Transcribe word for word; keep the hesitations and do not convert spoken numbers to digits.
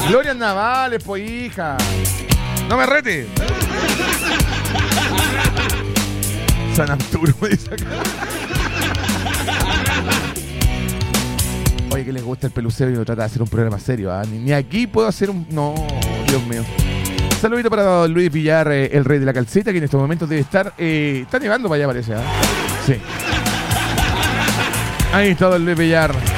Gloria Navales, pues hija. No me rete. San Arturo, me dice acá. Oye, que les gusta el peluceo y no trata de hacer un programa serio, ¿eh? Ni, ni aquí puedo hacer un... No, Dios mío. Saludito para don Luis Villar, eh, el rey de la calceta, que en estos momentos debe estar... Eh, está nevando para allá, parece, ¿eh? Sí. Ahí está don Luis Villar.